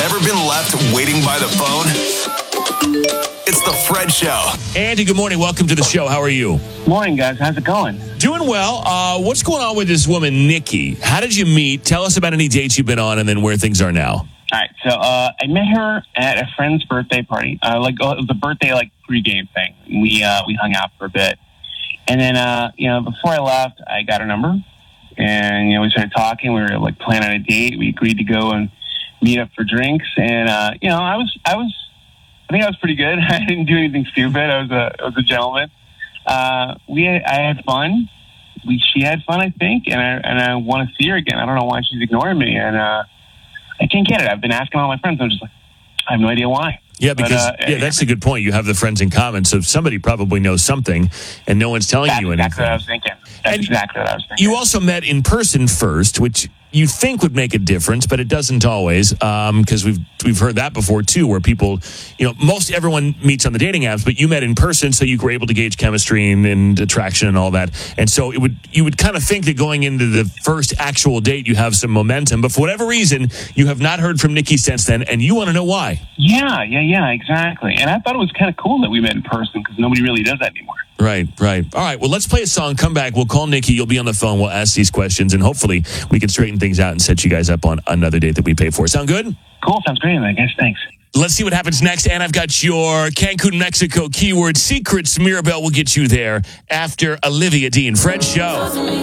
Ever been left waiting by the phone? It's the Fred Show. Andy, good morning. Welcome to the show. How are you? Morning, guys. How's it going? Doing well. What's going on with this woman, Nikki? How did you meet? Tell us about any dates you've been on and then where things are now. All right. So I met her at a friend's birthday party. It was a birthday pregame thing. We hung out for a bit, and then before I left, I got her number, and we started talking. We were planning a date. We agreed to go and meet up for drinks, and I think I was pretty good. I didn't do anything stupid. I was a gentleman. I had fun. She had fun, I think, and I want to see her again. I don't know why she's ignoring me, and I can't get it. I've been asking all my friends. I'm just I have no idea why. Yeah, because that's a good point. You have the friends in common, so somebody probably knows something, and no one's telling you anything. That's exactly what I was thinking. You also met in person first, which you think would make a difference, but it doesn't always, because we've heard that before too, where people, most everyone meets on the dating apps, but you met in person, so you were able to gauge chemistry and attraction and all that. And so you would kind of think that going into the first actual date, you have some momentum, but for whatever reason, you have not heard from Nikki since then, and you want to know why. Yeah, exactly. And I thought it was kind of cool that we met in person because nobody really does that anymore. Right. All right, well, let's play a song, come back, we'll call Nikki, you'll be on the phone, we'll ask these questions, and hopefully we can straighten things out and set you guys up on another date that we pay for. Sound good? Cool, sounds great, I guess. Thanks. Let's see what happens next, and I've got your Cancun, Mexico keyword secrets. Mirabelle will get you there after Olivia Dean. Fred Show.